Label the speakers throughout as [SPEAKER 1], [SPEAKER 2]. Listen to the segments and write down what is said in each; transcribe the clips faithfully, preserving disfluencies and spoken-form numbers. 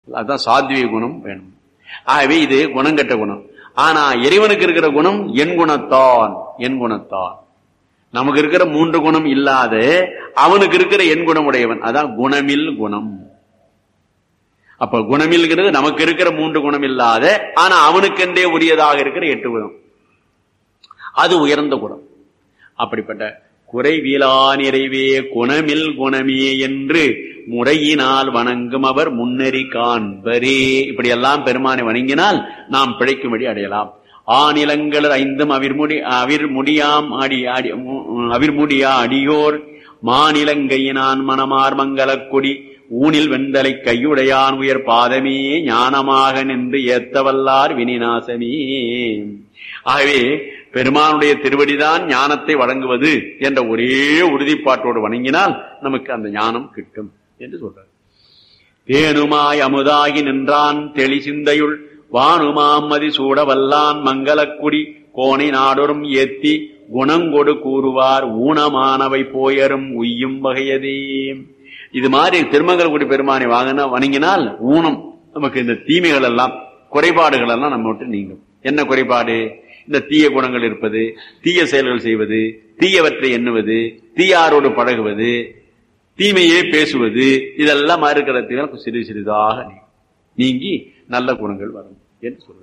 [SPEAKER 1] அதான் சாத்விக குணம் வேணும். ஆகவே இது குணம் கெட்ட குணம். ஆனா இறைவனுக்கு இருக்கிற குணம் என் குணத்தான், என் குணத்தான். நமக்கு இருக்கிற மூன்று குணம் இல்லாத அவனுக்கு இருக்கிற என் குணம் உடையவன், அதான் குணமில் குணம். அப்ப குணமில்கிறது நமக்கு இருக்கிற மூன்று குணம் இல்லாத ஆனா அவனுக்கென்றே உரியதாக இருக்கிற எட்டு குணம், அது உயர்ந்த குணம். அப்படிப்பட்ட குறைவிலா நிறைவே குணமில் குணமே என்று முறையினால் வணங்கும் அவர் முன்னறி காண்பரே. இப்படியெல்லாம் பெருமானை வணங்கினால் நாம் பிழைக்கும்படி அடையலாம். ஆநிலங்கள் ஐந்தும் அவிர்முடி அவிர்முடியாம் அடி அடி அவிர்முடியா அடியோர் மாநிலங்கையினான் மணமார் மங்களக் கொடி ஊனில் வெந்தலை கையுடையான் உயர் பாதமே ஞானமாக நின்று ஏத்தவல்லார் வினிநாசமே. ஆகவே பெருமானுடைய திருவடிதான் ஞானத்தை வழங்குவது என்ற ஒரே உறுதிப்பாட்டோடு வணங்கினால் நமக்கு அந்த ஞானம் கிட்டும் என்று சொல்றார். தேனுமாய் அமுதாகி நின்றான் தெளி சிந்தையுள் வானுமாம் மதி சூட வல்லான் மங்களக்குடி கோணை நாடொரும் ஏத்தி குணங்கொடு கூறுவார் ஊனமானவை போயரும் உய்யும் வகையதே. இது மாதிரி திருமங்கலக்குடி பெருமானை வாங்கினா வணங்கினால் ஊனம், நமக்கு இந்த தீமைகள் எல்லாம் குறைபாடுகள் எல்லாம் நம்ம விட்டு நீங்கும். என்ன குறைபாடு? இந்த தீய குணங்கள் இருப்பது, தீய செயல்கள் செய்வது, தீயவற்றை எண்ணுவது, தீயாரோடு பழகுவது, தீமையே பேசுவது, இதெல்லாம் இருக்கிற சிறிது சிறிதாக நீங்கி நல்ல குணங்கள் வரும் என்று சொல்கிறார்.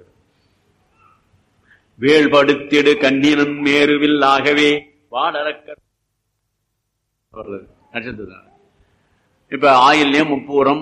[SPEAKER 1] வேள்படுத்திடு கண்ணினும் மேருவில் ஆகவே வாடறக்க நட்சத்திரம். இப்ப ஆயில்யம் முப்பூரம்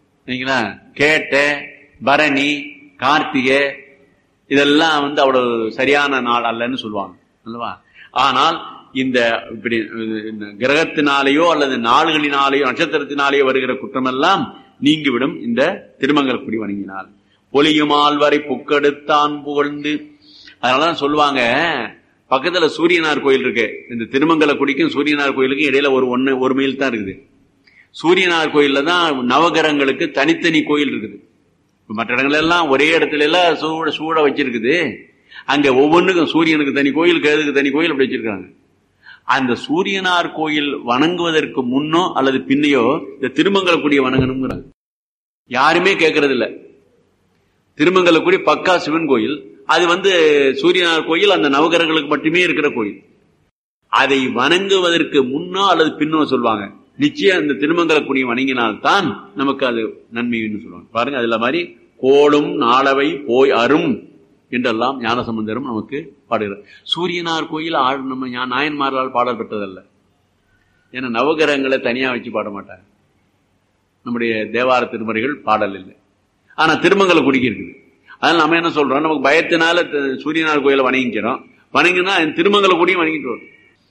[SPEAKER 1] கேட்ட பரணி கார்த்திகை இதெல்லாம் வந்து அவ்வளவு சரியான நாள் அல்லன்னு சொல்லுவாங்க அல்லவா. ஆனால் இந்த இப்படி கிரகத்தினாலேயோ அல்லது நாள்களினாலேயோ நட்சத்திரத்தினாலேயோ வருகிற குற்றமெல்லாம் நீங்கிவிடும் இந்த திருமங்கலக்குடி வணங்கினால். பொலியுமால் வரை புக்கெடுத்தான் புகழ்ந்து. அதனாலதான் சொல்லுவாங்க, பக்கத்துல சூரியனார் கோயில் இருக்கு. இந்த திருமங்கலக்குடிக்கும் சூரியனார் கோயிலுக்கும் இடையில ஒரு ஒன்னு ஒரு மைல் தான் இருக்குது. சூரியனார் கோயில்ல தான் நவகிரகங்களுக்கு தனித்தனி கோயில் இருக்குது. மற்ற இடங்கள் எல்லாம் ஒரே இடத்துல எல்லாம் சூட சூட வச்சிருக்குது. அங்க ஒவ்வொன்றுக்கும் சூரியனுக்கு தனி கோயில், கேதுக்கு தனி கோயில் அப்படி வச்சிருக்காங்க. அந்த சூரியனார் கோயில் வணங்குவதற்கு முன்னோ அல்லது பின்னையோ இந்த திருமங்கலக்குடியை வணங்கணுங்கிறாங்க. யாருமே கேட்கறது இல்ல. திருமங்கலக்குடி பக்கா சிவன் கோயில், அது வந்து சூரியனார் கோயில் அந்த நவகிரகங்களுக்கு மட்டுமே இருக்கிற கோயில். அதை வணங்குவதற்கு முன்னோ அல்லது பின்னோ சொல்லுவாங்க. நிச்சயம் அந்த திருமங்கலக்குடியை வணங்கினால்தான் நமக்கு அது நன்மைன்னு சொல்லுவாங்க. பாருங்க, அதுல மாதிரி கோளும் நாளவை போய் அரும் என்றெல்லாம் ஞானசம்பந்தரும் நமக்கு பாடுகிறார். சூரியனார் கோயில் நம்ம நாயன்மார்களால் பாடல் பெற்றதல்ல. ஏன்னா நவகிரகங்களை தனியா வச்சு பாட மாட்டாங்க. நம்முடைய தேவார திருமுறைகள் பாடல் இல்லை. ஆனா திருமங்கலக்குடிக்கு இருக்குது. அதனால நம்ம என்ன சொல்றோம், நமக்கு பயத்தினால சூரியனார் கோயிலை வணங்கிக்கிறோம். வணங்கினா திருமங்கலக்குடியும் வணங்கிட்டு வரும்.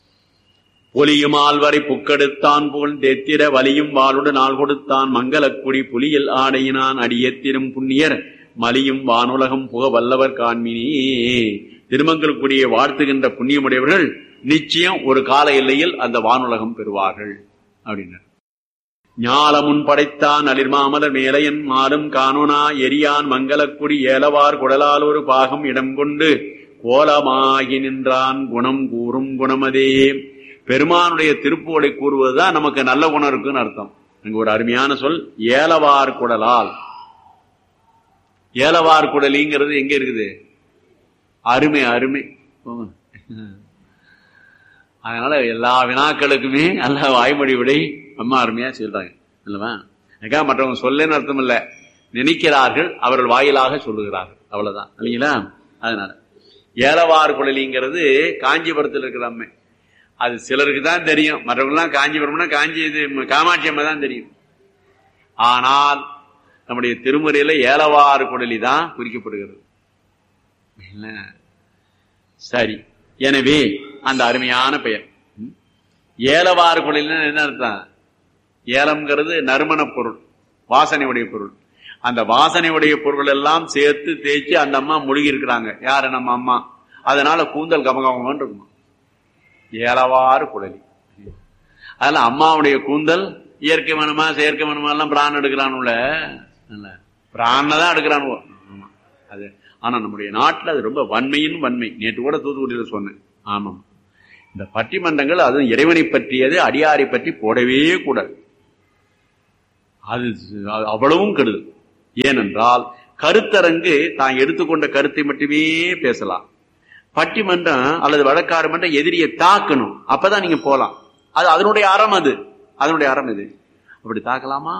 [SPEAKER 1] ஒலியுமால் வரை புக்கெடுத்தான் புகழ் தெத்திர வலியும் வாளுடு நாள் கொடுத்தான் மங்களக்குடி புலியில் ஆடையினான் அடியத்திரும் புண்ணியர் மலியும் வானுலகம் புக வல்லவர் காண்மினி. திருமங்கலக்குடியை வாழ்த்துகின்ற புண்ணியமுடையவர்கள் நிச்சயம் ஒரு கால எல்லையில் அந்த வானுலகம் பெறுவார்கள் அப்படின்னா. ஞாலமுன் படைத்தான் அலிர்மாமலர் மேலையன் மாலும் காணோனா எரியான் மங்களக்குடி ஏலவார் குடலால் ஒரு பாகம் இடம் கொண்டு கோலமாகி நின்றான் குணம் கூறும் குணமதே. பெருமானுடைய திருப்புகழை கூறுவதுதான் நமக்கு நல்ல குணம் இருக்குன்னு அர்த்தம். அங்க ஒரு அருமையான சொல் ஏலவார் குடலால். ஏலவார் குடலிங்கிறது எங்க இருக்குது? அருமை அருமை. அதனால எல்லா வினாக்களுக்குமே நல்ல வாய்மொழி விடை அம்மா அருமையா சொல்றாங்க இல்லவா. அதுக்காக மற்றவங்க சொல்லேன்னு அர்த்தம் இல்ல, நினைக்கிறார்கள், அவர்கள் வாயிலாக சொல்லுகிறார்கள், அவ்வளவுதான் இல்லைங்களா. அதனால ஏலவார் குடலிங்கிறது காஞ்சிபுரத்தில் இருக்கிற அம்மை. அது சிலருக்கு தான் தெரியும். மற்றவங்கலாம் காஞ்சிபுரம்னா காஞ்சி இது காமாட்சி அம்மை தான் தெரியும். ஆனால் நம்முடைய திருமுறையில ஏலவார் குடலி தான் குறிக்கப்படுகிறது. சரி, எனவே அந்த அருமையான பெயர் ஏலவார் குடலின்னு என்ன அர்த்தம்? ஏலம்ங்கிறது நறுமண பொருள், வாசனை உடைய பொருள். அந்த வாசனை உடைய பொருள் எல்லாம் சேர்த்து தேய்ச்சி அந்த அம்மா முழுகி இருக்கிறாங்க. யாரு? நம்ம அம்மா. அதனால கூந்தல் கமகமன்னு இருக்குமா ஏலவாறு குடலி. அதனால அம்மாவுடைய கூந்தல் இயற்கை மனமா செயற்கை மனமா எல்லாம் பிராணம் எடுக்கிறானுல, பிராண தான் எடுக்கிறானுவோ. அது ஆனா நம்முடைய நாட்டில் அது ரொம்ப வன்மையின் வன்மை. நேற்று கூட தூத்துக்குடியில சொன்னேன். ஆமாம், இந்த பட்டிமன்றங்கள் அதுவும் இறைவனை பற்றியது அடியாரை பற்றி போடவே கூடாது. அது அவ்வளவும் கெடுதல். ஏனென்றால் கருத்தரங்கு தான் எடுத்துக்கொண்ட கருத்தை மட்டுமே பேசலாம். பட்டிமன்றம் அல்லது வழக்காடு மன்றம் எதிரியை தாக்கணும், அப்பதான் நீங்க போலாம். அது அதனுடைய அறம், அது அதனுடைய அறம். இது அப்படி தாக்கலாமா?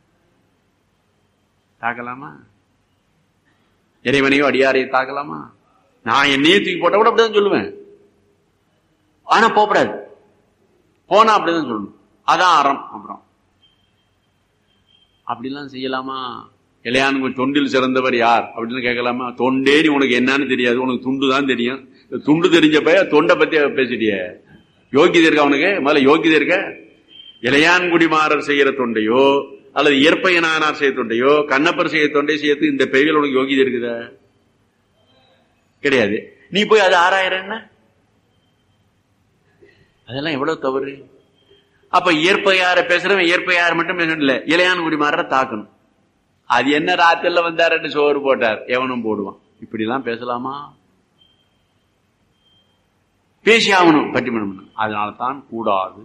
[SPEAKER 1] தாக்கலாமா? இறைவனையோ அடியாரையோ தாக்கலாமா? நான் என்னையே தூக்கி போட்ட கூட அப்படிதான் சொல்லுவேன். ஆனா போகக்கூடாது, போனா அப்படிதான் சொல்லணும். அதான் அறம். அப்புறம் அப்படிலாம் செய்யலாமா? இளையான் தொண்டில் சிறந்தவர் யார் அப்படின்னு கேட்கலாமா? தொண்டே நீ உனக்கு என்னன்னு தெரியாது, உனக்கு துண்டு தான் தெரியும். துண்டு தெரிஞ்ச பைய தொண்டை பத்தி பேசிட்டிய. யோகியதை இருக்கா அவனுக்கு? முதல்ல யோகியதை இருக்க? இளையான்குடிமாறர் செய்யற தொண்டையோ அல்லது இயற்பையனானார் செய்ய தொண்டையோ கண்ணப்பர் செய்ய தொண்டை செய்யறது இந்த பெயர்கள் உனக்கு யோகியதை இருக்குதா? கிடையாது. நீ போய் அது ஆறாயிரம் என்ன? அதெல்லாம் எவ்வளவு தவறு. அப்ப இயற்பையார பேசுறவன் இயற்பையார மட்டும் பேசல, இளையான்குடிமாற தாக்கணும். அது என்ன ராத்திரில வந்தாரு சோறு போட்டார், எவனும் போடுவான். இப்படி எல்லாம் பேசலாமா? பேசி ஆகணும் பட்டிமன்றம். அதனால்தான் கூடாது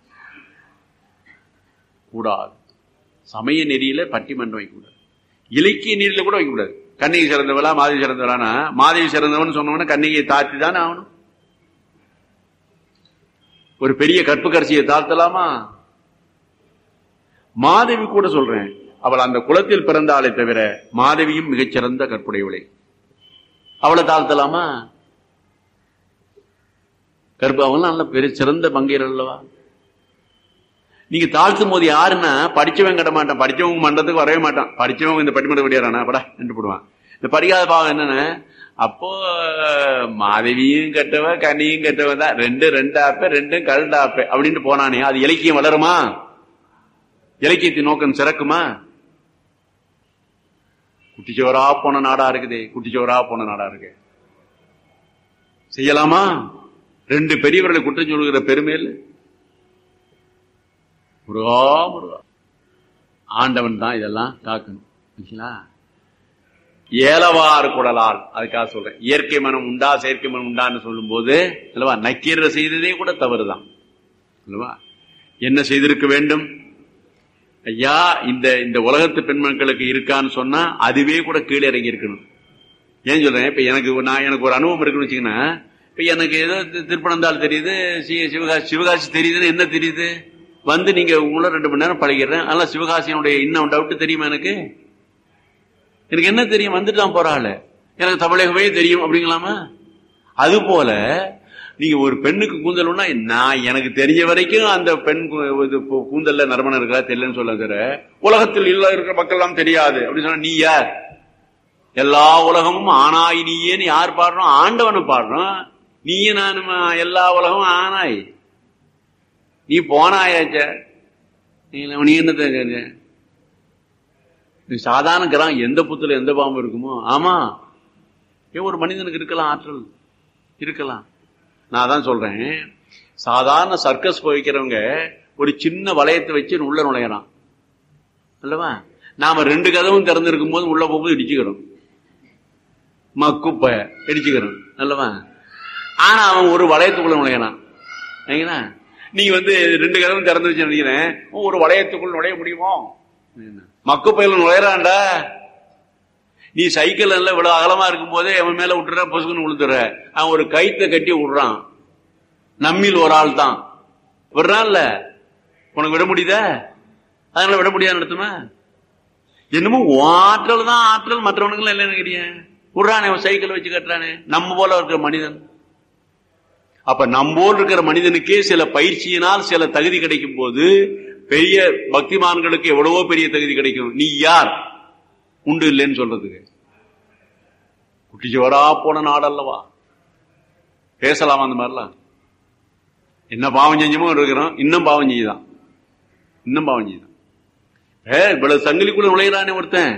[SPEAKER 1] கூடாது சமய நெறியில பட்டிமன்றம் வைக்கக்கூடாது, இலக்கிய நெறியில கூட வைக்கக்கூடாது. கண்ணிகை சிறந்தவளா மாதவி சிறந்தவளானா, மாதவி சிறந்தவன் சொன்னவன கண்ணிகையை தாழ்த்தி தானே ஆகணும். ஒரு பெரிய கற்புக்கரசியை தாழ்த்தலாமா? மாதவி கூட சொல்றேன், அவள் அந்த குலத்தில் பிறந்தாலே தவிர மாதவியும் மிகச்சிறந்த கற்புடையவளை, அவளை தாழ்த்தலாமா? கற்பு அவங்க நல்ல பெரிய சிறந்த பங்கீர் அல்லவா? நீங்க தாழ்த்தும் போது யாருன்னா படிச்சவன் கட்ட மாட்டான், படிச்சவங்க மன்றத்துக்கு வரவே மாட்டான். படிச்சவங்க இந்த பட்டிமன்ற விடியாரானா படா என்று போடுவான். இந்த படிக்காத பாவம் என்னன்னு, அப்போ மாதவியும் கெட்டவ கனியும் கெட்டவ தான், ரெண்டு ரெண்டு ஆப்ப ரெண்டும் கழுண்ட ஆப்ப அப்படின்னு போனானே, அது இலக்கியம் வளருமா? இலக்கியத்தின் நோக்கம் சிறக்குமா? குட்டிச்சோரா போன நாடா இருக்குது, குட்டிச்சோரா போன நாடா இருக்கு. செய்யலாமா? ரெண்டு பெரியவர்களை குற்றம் சொல்லுகிற பெருமையில் முருகா முருகா ஆண்டவன் தான் இதெல்லாம் காக்கணும். ஏலவாறு குடலால், அதுக்காக சொல்றேன். இயற்கை மனம் உண்டா செயற்கை மனம் உண்டான்னு சொல்லும் போது அல்லவா நக்கீர செய்ததே கூட தவறுதான் அல்லவா? என்ன செய்திருக்க வேண்டும் ஐயா? இந்த இந்த உலகத்து பெண்மக்களுக்கு இருக்கான்னு சொன்னா அதுவே கூட கீழே இறங்கி இருக்கணும். ஏன் சொல்றேன், இப்ப எனக்கு நான் எனக்கு ஒரு அனுபவம் இருக்குன்னு வச்சுக்கன்னா, இப்ப எனக்கு ஏதோ திருப்பனந்தாள் தெரியுது, சிவகாசி சிவகாசி தெரியுதுன்னு என்ன தெரியுது, வந்து நீங்க உங்கள ரெண்டு மணி நேரம் பழகிறேன், அதனால சிவகாசியினுடைய இன்னும் டவுட் தெரியுமா? எனக்கு எனக்கு என்ன தெரியும், வந்துட்டான் போறாள், எனக்கு தமிழகமே தெரியும் அப்படிங்களாமா? அது போல நீங்க ஒரு பெண்ணுக்கு கூந்தல்னா, நான் எனக்கு தெரிஞ்ச வரைக்கும் அந்த பெண் கூந்தல்ல நறுமணம் இருக்கா தெரியலன்னு சொல்ல தர, உலகத்தில் இல்ல இருக்கிற மக்கள் எல்லாம் தெரியாது அப்படின்னு சொன்னா நீ யார்? எல்லா உலகமும் ஆனாய் நீயேன்னு யார் பாடுறோம்? ஆண்டவனு பாடுறோம். நீயே நானுமா எல்லா உலகமும் ஆனாய், நீ போனாயாச்ச, நீ என்ன சாதாரண கிராமம், எந்த புத்துல எந்த பாம்பு இருக்குமோ? ஆமா, ஏன் ஒரு மனிதனுக்கு இருக்கலாம், ஆற்றல் இருக்கலாம். நான் தான் சொல்றேன், சாதாரண சர்க்கஸ் போய்க்கிறவங்க ஒரு சின்ன வளையத்தை வச்சு உள்ள நுழையறான் அல்லவா? நாம ரெண்டு கதவும் திறந்திருக்கும் போது உள்ள போகும்போது இடிச்சுக்கிறோம், மக்குப்ப இடிச்சுக்கிறோம் அல்லவா? ஆனா அவன் ஒரு வளையத்துக்குள்ள நுழையறான். நீங்க வந்து ரெண்டு கதவும் திறந்து வச்சு நினைக்கிறேன், ஒரு வளையத்துக்குள்ள நுழைய முடியுமோ? மக்குப்பையில நுழையறான்டா. நீ சைக்கிள் எல்லாம் இவ்வளவு அகலமா இருக்கும் போதே அவன் மேல விட்டுற, பொசுக்குன்னு விழுந்துற. அவன் ஒரு கைத்தை கட்டி விடுறான், நம்மில் ஒரு ஆள் தான் விடுறான்ல, உனக்கு விட முடியுதா? அதனால விட முடியாது நடத்துமா? என்னமோ ஆற்றல் தான் ஆற்றல், மற்றவனுக்கு இல்லைன்னு நினைக்கிறேன். விடுறானே அவன் சைக்கிள் வச்சு கட்டுறானே, நம்ம போல இருக்கிற மனிதன். அப்ப நம்மோல் இருக்கிற மனிதனுக்கே சில பயிற்சியினால் சில தகுதி கிடைக்கும் போது பெரிய பக்திமான்களுக்கு எவ்வளவோ பெரிய தகுதி கிடைக்கும். நீ யார் உண்டு இல்லைன்னு சொல்றதுக்கு? குட்டிச்சோரா போன நாடல்லவா? பேசலாமா அந்த மாதிரிலாம்? என்ன பாவம் செஞ்சமோ இருக்கிறோம், இன்னும் பாவம் செய்யுதான், இன்னும் பாவம் செய்யுதான். ஏ இவ்வளவு சங்கிலிக்குள்ள நுழையிறானே ஒருத்தன்,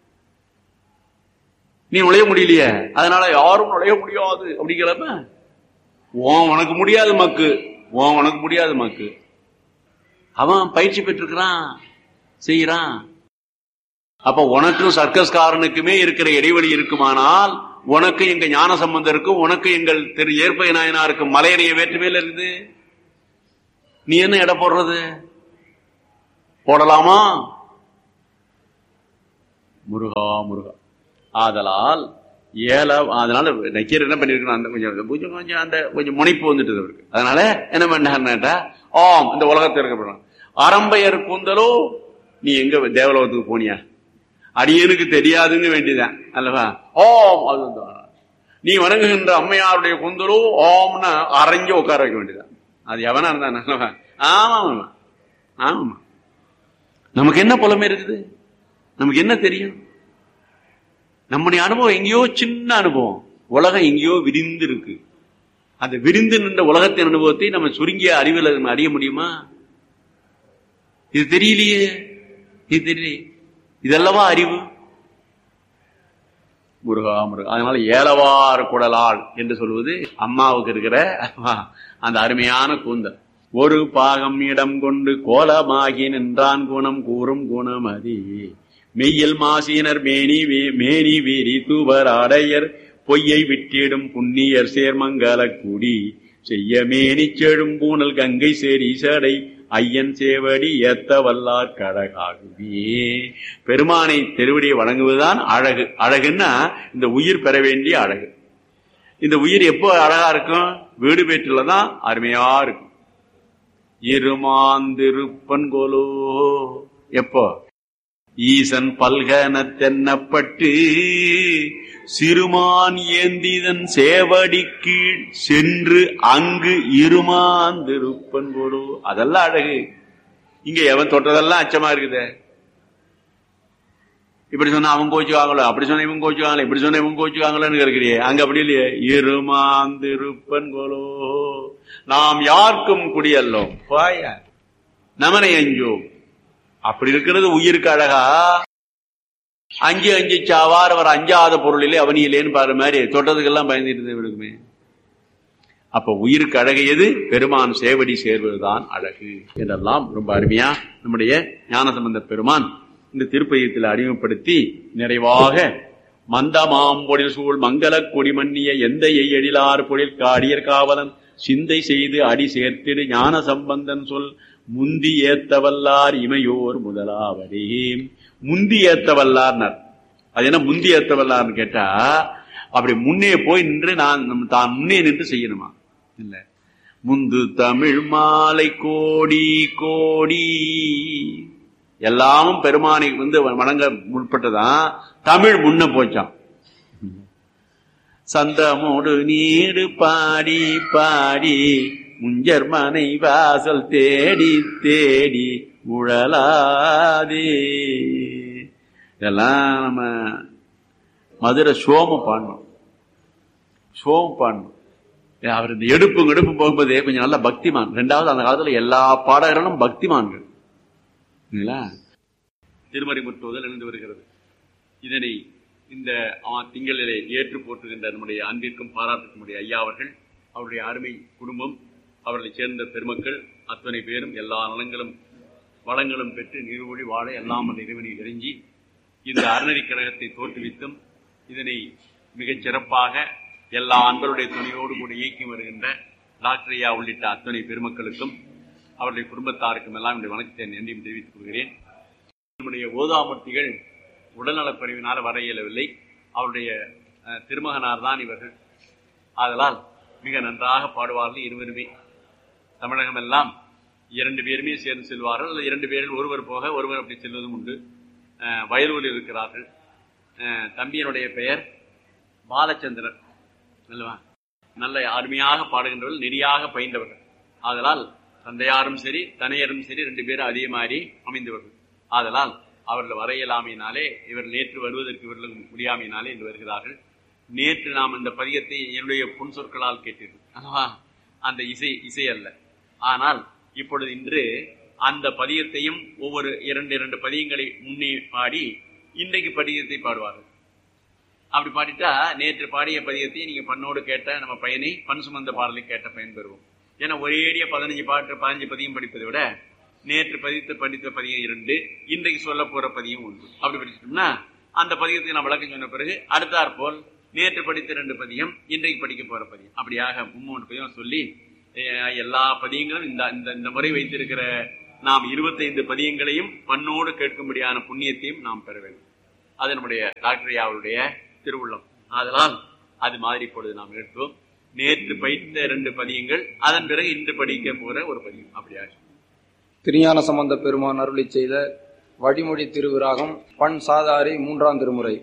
[SPEAKER 1] நீ நுழைய முடியலையே, அதனால யாரும் நுழைய முடியாது அப்படிங்கிறப்ப ஓன் உனக்கு முடியாது மக்கு, ஓன் உனக்கு முடியாது மக்கு. அவன் பயிற்சி பெற்றிருக்கிறான், செய்யறான். அப்ப உனக்கும் சர்க்கஸ்காரனுக்குமே இருக்கிற இடைவெளி இருக்குமானால், உனக்கு எங்க ஞான சம்பந்தம் இருக்கும், உனக்கு எங்கள் திரு ஏற்பை நாயனாருக்கு மலையறைய வேற்றுமையில இருக்குது. நீ என்ன எடை போடுறது? போடலாமா? முருகா முருகா. ஆதலால் ஏல அதனால நக்கீரர் என்ன பண்ணிருக்கணும், அந்த கொஞ்சம் கொஞ்சம் கொஞ்சம் அந்த கொஞ்சம் முனைப்பு வந்துட்டு அவருக்கு. அதனால என்ன பண்ணாருன்னா, ஆம் இந்த உலகத்தில் இருக்க அரம்பையர் கூந்தலோ நீ எங்க தேவலோகத்துக்கு போனியா, அடியனுக்கு தெரியாதுன்னு வேண்டியதான் அல்லவா. ஓம் அதுதான் நீ வணங்குகின்ற அம்மையாருடைய கூந்தலோ ஓம்னா அரைஞ்சு உட்கார வைக்க வேண்டியதான். அது எவனா இருந்தான் அல்லவா. ஆமா ஆமா ஆமா. நமக்கு என்ன புலமை இருக்குது, நமக்கு என்ன தெரியும்? நம்முடைய அனுபவம் எங்கேயோ சின்ன அனுபவம், உலகம் எங்கேயோ விரிந்து இருக்கு. அந்த விரிந்து நின்ற உலகத்தின் அனுபவத்தை நம்ம சுருங்கிய அறிவில் அறிய முடியுமா? இது தெரியலையே, இது தெரியலையே. இதெல்லவா அறிவு? முருகா முருகா. அதனால ஏலவார் குடலாள் என்று சொல்வது அம்மாவுக்கு இருக்கிற அந்த அருமையான கூந்தல். ஒரு பாகம் இடம் கொண்டு கோலமாகி நின்றான் குணம் கூறும் குணம் அதி மெய்யல் மாசினர் மேனி மேனி வீரி தூவர் ஆடையர் பொய்யை விட்டிடும் புண்ணியர் சேர்மங்கல கூடி செய்ய மேனி செழும் பூனல் கங்கை சேரி சடை ஐயன் சேவடி ஏத்த வல்லார் கடகாகுவே. பெருமானை திருவடியை வணங்குவதுதான் அழகு. அழகுன்னா இந்த உயிர் பெற வேண்டிய அழகு. இந்த உயிர் எப்போ அழகா இருக்கும்? வீடு பேற்றுலதான் அருமையா இருக்கும். இருமாந்திருப்பன் கோலோ எப்போ ஈசன் பல்கன தென்னப்பட்டு சிறுமான் ஏந்திதன் சேவடி கீழ் சென்று அங்கு இருமாந்திருப்பன் போலோ. அதெல்லாம் அழகு. இங்க எவன் தொட்டதெல்லாம் அச்சமா இருக்குது. இப்படி சொன்னா அவன் கோச்சுவாங்களோ, அப்படி சொன்ன இவன் கோச்சுவாங்களோ, இப்படி சொன்ன இவன் கோச்சுவாங்களோன்னு இருக்கிறியே. அங்க அப்படி இல்லையே. இருமாந்திருப்பன் போலோ நாம் யாருக்கும் குடியல்லோம் பாய நமனை அஞ்சோம். அப்படி இருக்கிறது உயிருக்கு அழகா. அஞ்சு அஞ்சு சாவார் அவர் அஞ்சாத பொருளிலே அவனியிலேன்னு பாரு மாதிரி தொட்டதுக்கெல்லாம் பயந்துட்டு விடுக்குமே. அப்ப உயிருக்கு அழகு எது? பெருமான் சேவடி சேர்வதுதான் அழகு என்றெல்லாம் ரொம்ப அருமையா நம்முடைய ஞானசம்பந்த பெருமான் இந்த திருப்பதியத்தில் அறிமுகப்படுத்தி நிறைவாக மந்தமாம்பொழில் சூழ் மங்கள கொடிமன்னிய எந்த எழிலார் பொழில் காடியர் காவலன் சிந்தை செய்து அடி சேர்த்திடு ஞான சம்பந்தன் சொல் முந்தி ஏத்தவல்லார் இமையோர் முதலாவதே. முந்தி ஏத்தவல்லார்னார். அது என்ன முந்தி ஏத்தவல்லார்னு கேட்டா, அப்படி முன்னே போய் நின்று நான் தான் முன்னே நின்று செய்யணுமா? இல்ல, முந்து தமிழ் மாலை கோடி கோடி எல்லாமும் பெருமானை வந்து வணங்க முற்பட்டதான். தமிழ் முன்ன போச்சான். சந்தமோடு நீடு பாடி பாடி முஞ்சர் மனை வாசல் தேடி தேடி உழலாதே. இதெல்லாம் நம்ம மதுரை சோம பாடணும், சோம பாடணும். அவர் இந்த எடுப்பு எடுப்பு போகும்போதே கொஞ்சம் நல்ல பக்திமான். ரெண்டாவது அந்த காலத்துல எல்லா பாடகர்களும் பக்திமான்கள். திருமறை முற்றுவதல் எழுந்து வருகிறது. இதனை இந்த திங்களிலே ஏற்று போற்றுகின்ற நம்முடைய அன்பிற்கும் பாராட்டுக்கும் ஐயா அவர்கள், அவருடைய அருமை குடும்பம், அவர்களை சேர்ந்த பெருமக்கள் அத்தனை பேரும் எல்லா நலங்களும் வளங்களும் பெற்று நீர்வழி வாழ எல்லாம் அந்த இறைவனை இறைஞ்சி இந்த அறநெறி கழகத்தை தோற்றுவித்தும் இதனை மிகச் சிறப்பாக எல்லா அன்பருடைய துணையோடு கூட இயக்கி வருகின்ற டாக்டர் ஐயா உள்ளிட்ட அத்தனை பெருமக்களுக்கும் அவருடைய குடும்பத்தாருக்கும் எல்லாம் இந்த வணக்கத்தை நன்றியும் தெரிவித்துக் கொள்கிறேன். நம்முடைய ஓதாமூர்த்திகள் உடல்நலக்குறைவினால் வர இயலவில்லை. அவருடைய திருமகனார் தான் இவர்கள். ஆதலால் மிக நன்றாக பாடுவார்கள் இருவருமே. தமிழகம் எல்லாம் இரண்டு பேருமே சேர்ந்து செல்வார்கள். அல்லது இரண்டு பேரில் ஒருவர் போக ஒருவர் அப்படி செல்வதும் உண்டு. வயலூரில் இருக்கிறார்கள். தம்பியனுடைய பெயர் பாலச்சந்திரன் அல்லவா. நல்ல அருமையாக பாடுகின்றவர்கள், நெறியாக பயின்றவர்கள். ஆதலால் தந்தையாரும் சரி தனையரும் சரி ரெண்டு பேரும் அதே மாதிரி அமைந்தவர்கள். ஆதலால் அவர்கள் வர இயலாமையினாலே இவர்கள் நேற்று வருவதற்கு இவர்களுக்கு முடியாமையினாலே இன்று வருகிறார்கள். நேற்று நாம் இந்த பதியத்தை என்னுடைய புன் சொற்களால் கேட்டீர்கள் அல்லவா. அந்த இசை இசை அல்ல. ஆனால் இப்பொழுது இன்று அந்த பதியத்தையும் ஒவ்வொரு இரண்டு இரண்டு பதியங்களை முன்னே பாடி இன்றைக்கு பதியத்தை பாடுவார்கள். அப்படி பாடிட்டா நேற்று பாடிய பதியத்தை நீங்க பண்ணோடு கேட்ட நம்ம பையனை பண் சுமந்த பாடலை கேட்ட பயன் பெறுவோம். ஏன்னா ஒரேடிய பதினஞ்சு பாட்டு பதினஞ்சு பதியம் படிப்பதை விட நேற்று பதித்து படித்த பதியம் இரண்டு, இன்றைக்கு சொல்ல போற பதியம் ஒன்று. அப்படி படிச்சிட்டோம்னா அந்த பதியத்தை நான் விளக்கம் சொன்ன பிறகு அடுத்தாற் போல் நேற்று படித்த ரெண்டு பதியம் இன்றைக்கு படிக்க போற பதியம், அப்படியாக மூன்று பதியம் சொல்லி எல்லா பதியங்களும் இந்த இந்த முறை வைத்திருக்கிற நாம் இருபத்தைந்து பதியங்களையும் பண்ணோடு கேட்கும்படியான புண்ணியத்தையும் நாம் பெற வேண்டும். அது நம்முடைய டாக்டர் அவருடைய திருவுள்ளம். அதனால் அது மாதிரி இப்பொழுது நாம் எடுத்தோம். நேற்று பயித்த இரண்டு பதியங்கள், அதன் பிறகு இன்று படிக்க போற ஒரு பதியம். அப்படியா?
[SPEAKER 2] திருஞான சம்பந்த பெருமான் அருளி செய்த வழிமொழி திருவிராகம் பண் சாதாரி மூன்றாம் திருமுறை.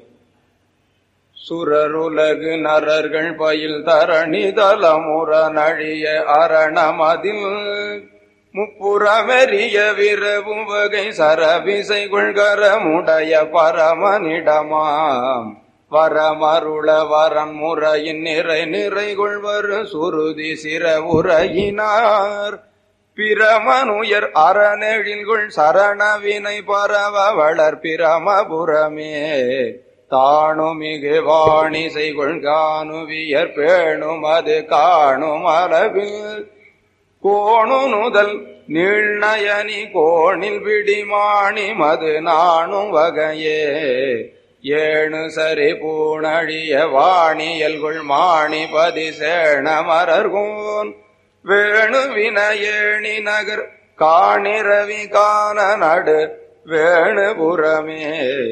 [SPEAKER 2] சுரருலகு நரர்கள் பயில் தரணி தலமுற நழிய அரணமதில் முப்புறமெறிய விரவும் வகை சரவிசை கொள்கரமுடைய பரமனிடமாம் வரமருள வரன் முறையின் நிறை நிறை கொள்வர் சுருதி சிற உரையினார் பிரமனுயர் அறநெழில்குள் சரணவினை பரவ வளர் பிரமபுரமே தானுமிகு வாணி செய்கொள் காணுவியர் பேணும் அது காணும் அளவில் கோணு நுதல் நீழ்நயனி கோணில் விடிமாணி மது நாணும் வகையே ஏணு சரி பூணழிய வாணியல்குள் மாணி பதி சேண மரர்கோன் வேணு வினயேணி நகர் காணிரவி காண நடு வேணுபுரமே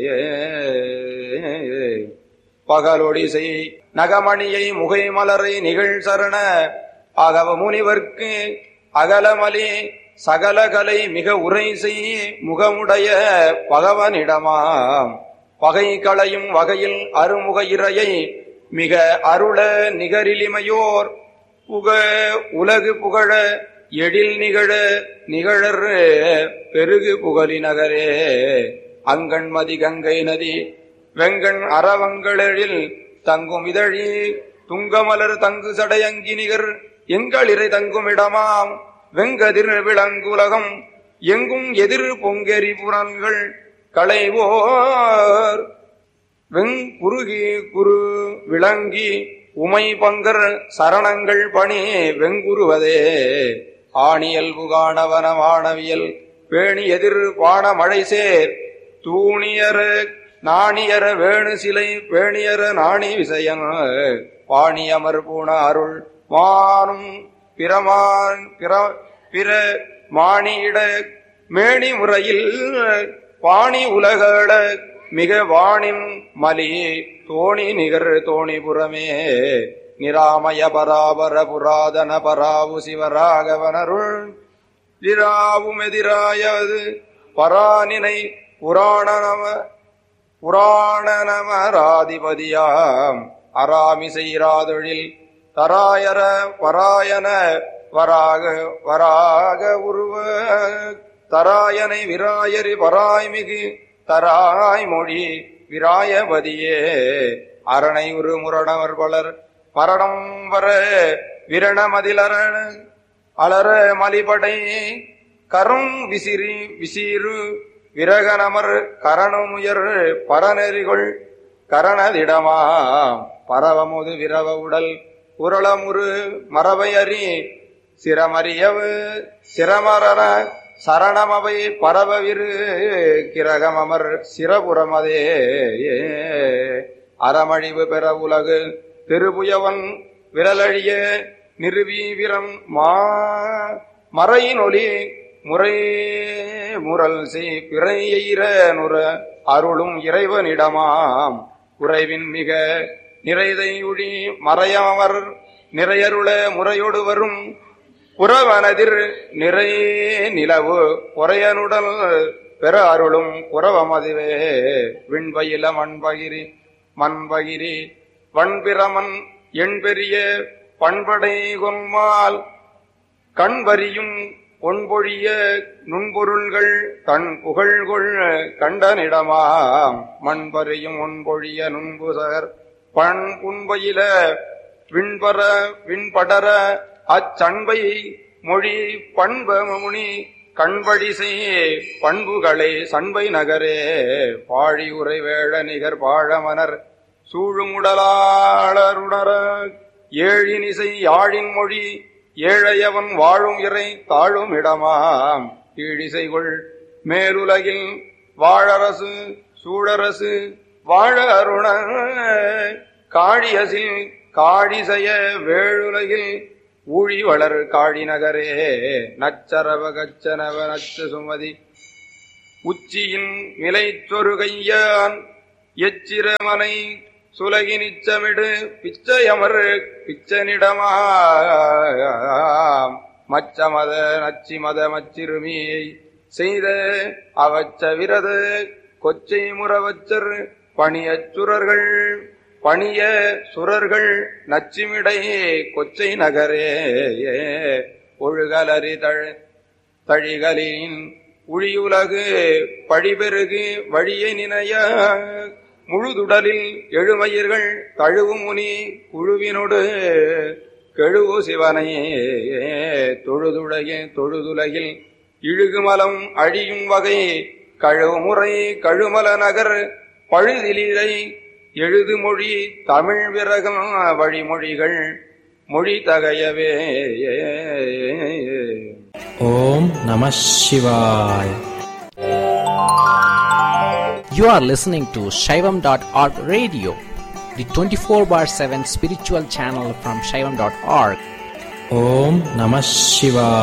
[SPEAKER 2] பகலொடிசை நகமணியை முகை மலரை நிகழ் சரண அகவ முனிவர்க்கு அகலமலி சகலகலை மிக உரை செய் முகமுடைய பகவனிடமாம் பகை களையும் வகையில் அருமுக இறையை மிக அருள நிகரிலிமையோர் புக உலகு புகழ எழில் நிகழ நிகழர் பெருகு புகழி நகரே அங்கண்மதி கங்கை நதி வெங்கண் அறவங்களெழில் தங்கும் இதழி துங்கமலர் தங்கு சடையங்கி நிகர் எங்களிறை தங்கும் இடமாம் வெங்கதிர் விளங்குலகம் எங்கும் எதிர் பொங்கெரி புறன்கள் களைவோர் வெங்குருகி குரு விளங்கி உமை பங்கர் சரணங்கள் பணி வெங்குருவதே ஆணியல் புகாணவன வானவியல் பேணி எதிர் பான மழை சேர் தூணியர நாணியர வேணு சிலை பேணியர நாணி விசயன் பாணியமர் பூண அருள் மானும் பிரமான் பிற பிற மாணியிட மேணி முறையில் பாணி உலகள மிக வாணின் மலி தோணி நிகர் தோணிபுரமே நிராமய பராபர புராதன பராவு சிவராகவனருள் இராவும் எதிராயது பரானினை புராணநம புராணநமராதிபதியாம் அராமிசை இராதொழில் தராயர பராயன வராக வராக உருவ தராயனை விராயரி பராய்மிகு தராய் மொழி விராயபதியே அரணை உரு முரணவர் பலர் மரணம் வர விரணமதிலர அலர மலிபடை கரும் விசிறி விசீரு விரகனமர் கரணமுயர் பரநெறிகொள் கரணதிடமா பரவமுது விரவ உடல் உரளமுரு மரபை அறி சிரமறியவு சிரமரன சரணமவை பரவவிரு கிரகமர் சிரபுரமதே அறமழிவு பெற உலகு திருபுயவன் விரலழிய நிறுவீவிரம் மா மறையினொலி முறை முரல் செய் பிறையெய்ர நுர அருளும் இறைவனிடமாம் குறைவின் மிக நிறைதையுழி மறையமர் நிறையருள முறையொடு வரும் புறவனதிர் நிறை நிலவு பொறையனுடல் பெற அருளும் புறவமதுவே விண்பயில மண்பகிரி மண்பகிரி வண்பிரமன் எண்பெரிய பண்படை கொன்மால் கண்வரியும் பொன்பொழிய நுண்பொருள்கள் தன் புகழ்கொள் கண்டனிடமாம் மண்பரியும் ஒன்பொழிய நுண்புசகர் பண் புன்பயில விண்பர விண்படர அச்சண்பை மொழி பண்பமுனி கண்படிசை பண்புகளை சண்பை நகரே பாழி உரை வேழ நிகர் பாழமனர் சூழுமுடலாளருணர ஏழினிசை யாழின் மொழி ஏழையவன் வாழும் இறை தாழும் இடமாம் கீழிசைகொள் மேலுலகில் வாழரசு சூழரசு வாழ அருண காழியசில் காழிசைய வேழுலகில் ஊழி வளர் காழி நகரே நச்சரவ கச்சனவ நச்சு சுமதி உச்சியின் நிலைச்சொரு கையான் எச்சிரமனை சுலகி நிச்சமிடு பிச்சையமர் பிச்சனிடமா மச்சமத நச்சிமத மச்சிறுமியை செய்த அவச்ச விரத கொச்சை முறவச்சர் பணியச் சுரர்கள் பணிய சுரர்கள் நச்சிமிடையே கொச்சை நகரே ஒழுகலறி தழ தழிகளின் உழியுலகு பழிபெருகு வழியை நினைய முழுதுடலில் எழுமயிர்கள் தழுவு முனி குழுவினோடு கெழுவு சிவனையே தொழுதுலகே தொழுதுலகில் இழுகுமலம் அழியும் வகை கழுவுமுறை கழுமல நகர் பழுதிலிரை எழுது மொழி தமிழ் விரகம் வழிமொழிகள் மொழி தகையவே.
[SPEAKER 3] ஓம் நம சிவாய். You are listening to Shaivam dot org radio, the twenty-four bar seven spiritual channel from Shaivam dot org. Om Namah Shivaya.